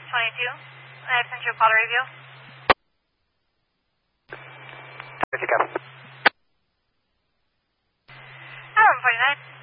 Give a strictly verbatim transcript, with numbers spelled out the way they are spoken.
twenty-two. I have sent you a call to review. If you can. Eleven forty-nine.